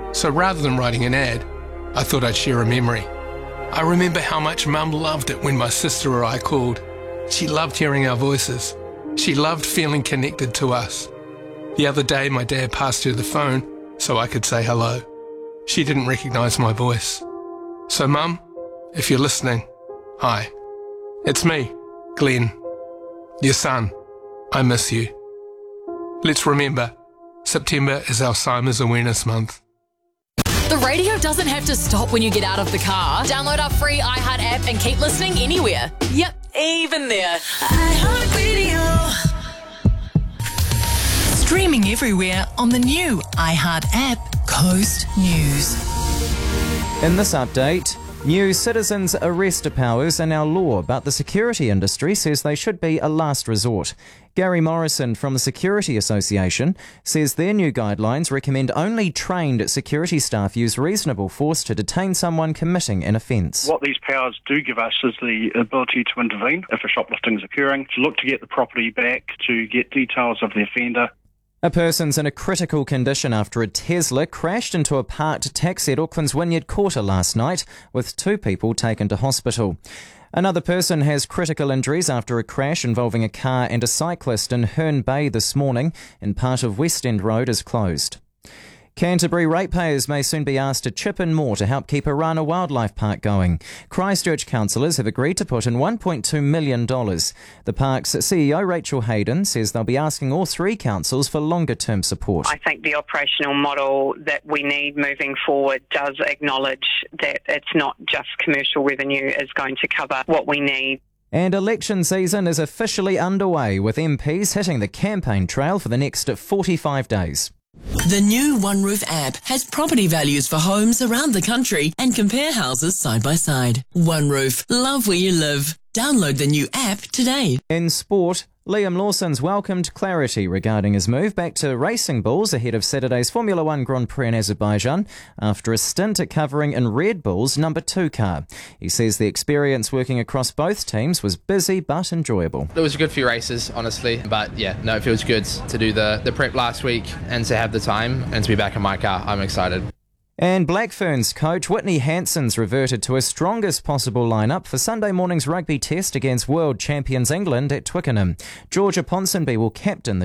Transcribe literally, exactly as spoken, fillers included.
So rather than writing an ad, I thought I'd share a memory. I remember how much Mum loved it when my sister or I called. She loved hearing our voices. She loved feeling connected to us. The other day, my dad passed her the phone so I could say hello. She didn't recognise my voice. So Mum, if you're listening, hi. It's me, Glenn, your son. I miss you. Let's remember, September is Alzheimer's Awareness Month. The radio doesn't have to stop when you get out of the car. Download our free iHeart app and keep listening anywhere. Yep, even there. iHeartRadio. Streaming everywhere on the new iHeart app, Coast News. In this update, new citizens' arrest powers are now law, but the security industry says they should be a last resort. Gary Morrison from the Security Association says their new guidelines recommend only trained security staff use reasonable force to detain someone committing an offence. What these powers do give us is the ability to intervene if a shoplifting is occurring, to look to get the property back, to get details of the offender. A person's in a critical condition after a Tesla crashed into a parked taxi at Auckland's Wynyard Quarter last night, with two people taken to hospital. Another person has critical injuries after a crash involving a car and a cyclist in Herne Bay this morning, and part of West End Road is closed. Canterbury ratepayers may soon be asked to chip in more to help keep Arana Wildlife Park going. Christchurch councillors have agreed to put in one point two million dollars. The park's C E O, Rachel Hayden, says they'll be asking all three councils for longer-term support. I think the operational model that we need moving forward does acknowledge that it's not just commercial revenue is going to cover what we need. And election season is officially underway, with M Ps hitting the campaign trail for the next forty-five days. The new OneRoof app has property values for homes around the country and compare houses side by side. OneRoof, love where you live. Download the new app today. In sport, Liam Lawson's welcomed clarity regarding his move back to racing bulls ahead of Saturday's Formula One Grand Prix in Azerbaijan after a stint at covering in Red Bull's number two car. He says the experience working across both teams was busy but enjoyable. It was a good few races, honestly, but yeah, no, it feels good to do the, the prep last week and to have the time and to be back in my car. I'm excited. And Black Ferns coach Whitney Hanson's reverted to his strongest possible lineup for Sunday morning's rugby test against world champions England at Twickenham. Georgia Ponsonby will captain the